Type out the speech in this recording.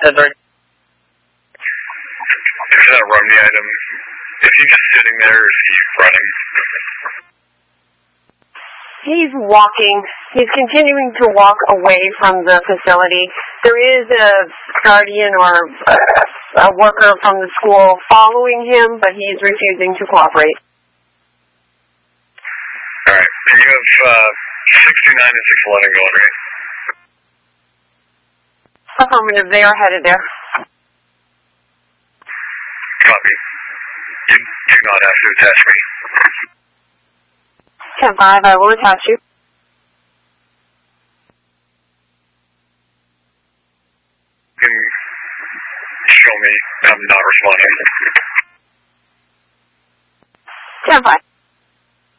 10-3. He's not run the item. Is he just sitting there, or is he running? He's walking. He's continuing to walk away from the facility. There is a guardian or a worker from the school following him, but he's refusing to cooperate. All right. And you have 69 and 611 going, right? Affirmative. They are headed there. Copy. You do not have to attach me. 10-5, I will attach you. You can show me I'm not responding. 10-5.